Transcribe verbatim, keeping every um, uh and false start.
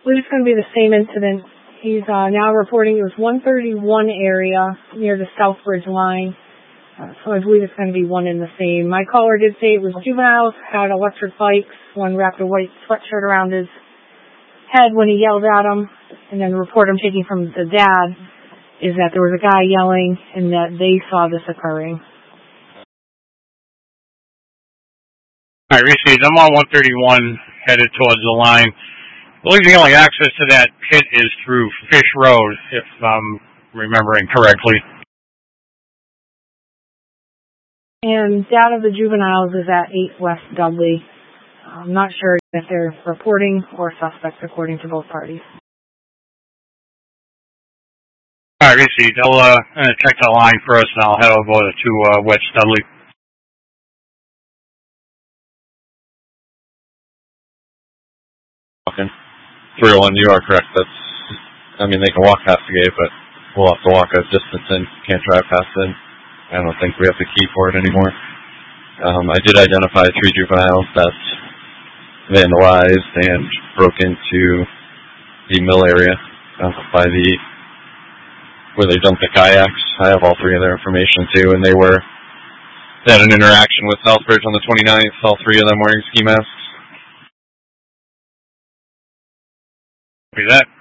believe it's going to be the same incident. He's uh, now reporting it was one thirty-one area near the Southbridge line. Uh, so I believe it's going to be one in the same. My caller did say it was juveniles, had electric bikes. One wrapped a white sweatshirt around his head when he yelled at him. And then the report I'm taking from the dad is that there was a guy yelling and that they saw this occurring. All right, Reese, I'm on one thirty-one headed towards the line. I believe the only access to that pit is through Fish Road, if I'm remembering correctly. And data of the juveniles is at eight West Dudley. I'm not sure if they're reporting or suspects according to both parties. All right, Reese, I'll uh, check the line for us and I'll head over to uh, West Dudley. Okay. three oh one, you are correct. That's, I mean, they can walk past the gate, but we'll have to walk a distance in. Can't drive past it. I don't think we have the key for it anymore. Um, I did identify three juveniles that vandalized and broke into the mill area uh, by the where they dumped the kayaks. I have all three of their information too, and they were they had an interaction with Southbridge on the twenty-ninth. All three of them wearing ski masks. Copy that.